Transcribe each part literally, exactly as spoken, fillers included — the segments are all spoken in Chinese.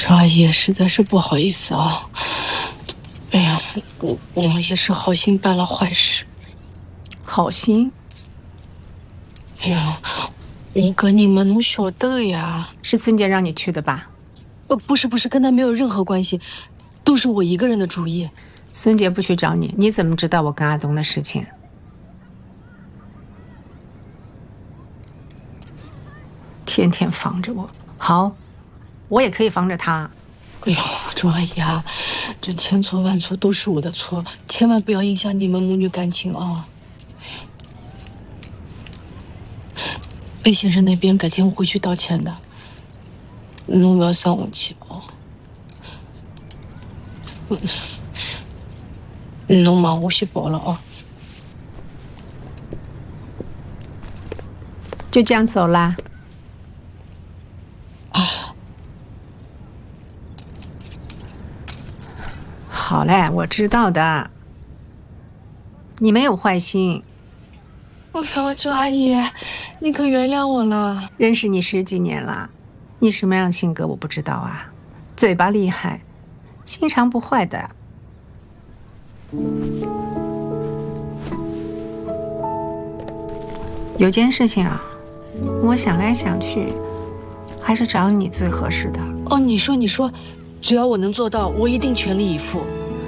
周阿姨，实在是不好意思啊。哎呀，我我也是好心办了坏事。 好心？ 哎呀，我跟你们侬晓得呀。 是孙姐让你去的吧？ 呃，不是不是，跟她没有任何关系，都是我一个人的主意。 孙姐不去找你，你怎么知道我跟阿东的事情？天天防着我，好，我也可以防着他。 哎呦，周阿姨啊，这千错万错都是我的错，千万不要影响你们母女感情啊！魏先生那边改天我会去道歉的，侬不要生我气哦。嗯，侬忙，我先跑了啊。 就这样走啦？ 啊。 好嘞，我知道的。你没有坏心。 哎呦，周阿姨，你可原谅我了。 认识你十几年了，你什么样性格我不知道啊？嘴巴厉害，心肠不坏的。有件事情啊，我想来想去，还是找你最合适的。 哦，你说你说，只要我能做到，我一定全力以赴。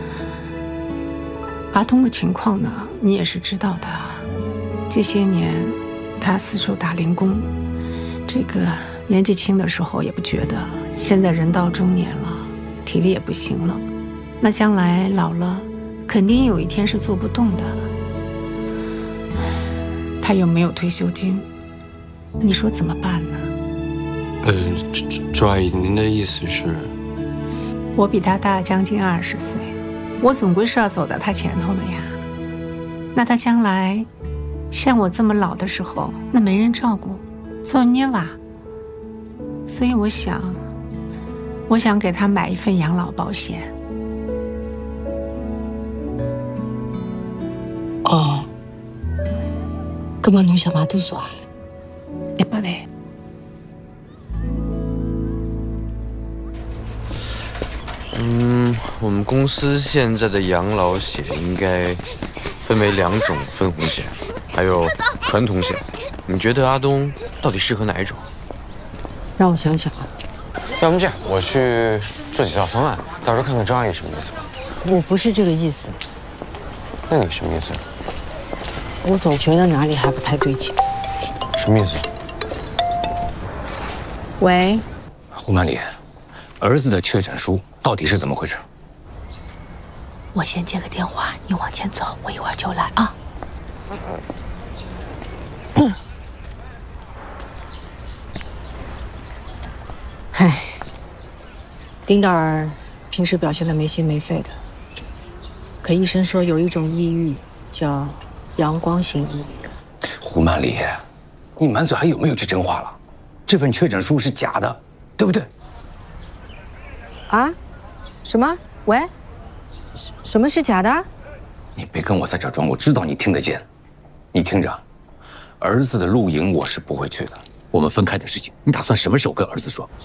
阿东的情况呢，你也是知道的。这些年，他四处打零工，这个年纪轻的时候也不觉得，现在人到中年了，体力也不行了，那将来老了，肯定有一天是做不动的。他又没有退休金，你说怎么办呢？ 呃，周周阿姨，您的意思是？ 我比他大将近二十岁，我总归是要走到他前头的呀。那他将来像我这么老的时候，那没人照顾，做捏瓦。所以我想，我想给他买一份养老保险。 哦，搿么侬想买多少啊？ 一百万。 嗯，我们公司现在的养老险应该分为两种分红险，还有传统险。你觉得阿东到底适合哪一种？ 让我想想啊。 要不这样，我去做几套方案，到时候看看张阿姨什么意思。 我不是这个意思。 那你什么意思？ 我总觉得哪里还不太对劲。 什么意思？ 喂， 胡曼丽，儿子的确诊书到底是怎么回事？ 我先接个电话，你往前走，我一会儿就来啊。唉，丁达尔平时表现得没心没肺的，可医生说有一种抑郁叫阳光型抑郁。 胡曼丽，你满嘴还有没有句真话了？这份确诊书是假的，对不对？ 啊？什么？喂？什什么是假的？ 你别跟我在这装，我知道你听得见。你听着，儿子的露营我是不会去的，我们分开的事情，你打算什么时候跟儿子说？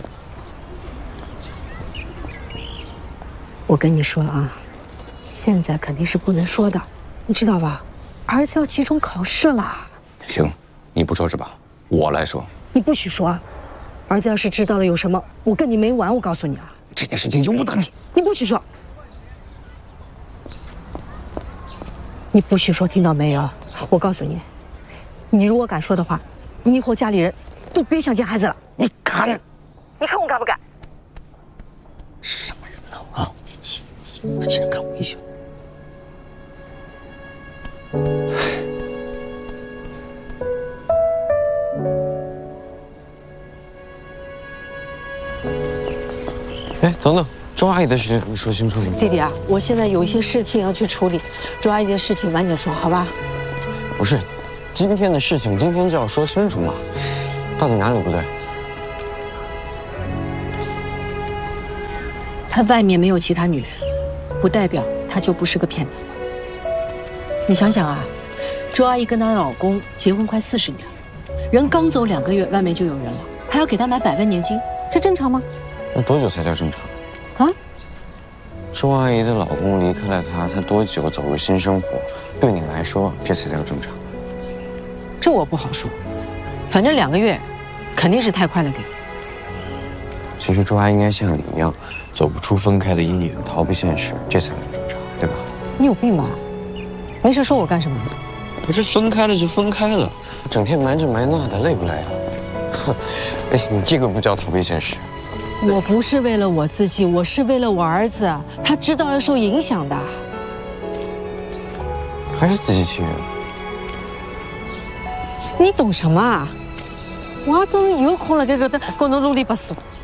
我跟你说啊，现在肯定是不能说的，你知道吧？儿子要期中考试了。 行，你不说是吧？我来说。 你不许说，儿子要是知道了有什么，我跟你没完！我告诉你啊， 这件事情由不得你。 你不许说，你不许说，听到没有？我告诉你，你如果敢说的话，你以后家里人都别想见孩子了。 你敢？ 你看我敢不敢？ 什么人呢？啊！ 别气，我真敢威胁。 哎，等等，周阿姨的事情你说清楚了吗？ 弟弟啊，我现在有一些事情要去处理，周阿姨的事情晚点说，好吧？ 不是，今天的事情今天就要说清楚嘛，到底哪里不对？ 他外面没有其他女人，不代表他就不是个骗子。你想想啊，周阿姨跟她老公结婚快四十年了，人刚走两个月，外面就有人了，还要给她买百万年金，这正常吗？ 那多久才叫正常？啊？周阿姨的老公离开了她，她多久走入新生活？对你来说，这才叫正常。 这我不好说，反正两个月，肯定是太快了点。 其实周阿姨应该像你一样，走不出分开的阴影，逃避现实，这才叫正常，对吧？ 你有病吧？没事说我干什么？ 不是分开了就分开了，整天瞒这瞒那的，累不累啊？哼，哎，你这个不叫逃避现实。 我不是为了我自己，我是为了我儿子，他知道要受影响的。 还是自欺欺人。 你懂什么啊？我真有空了，该搁这跟侬啰里吧嗦。